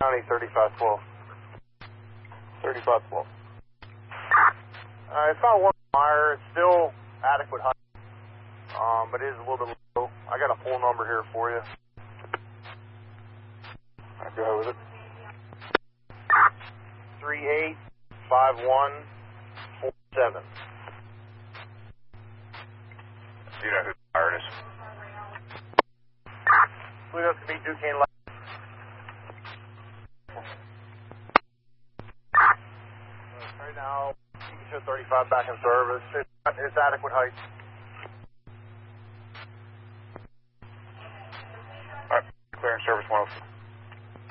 County 3512. 3512. I found one wire. It's still adequate height, but it is a little bit low. I got a full number here for you. I'll go ahead with it. 385147. Do you know who the wire is? I believe that's to be Duquesne Light. Right now, you can show 35 back in service. It's adequate height.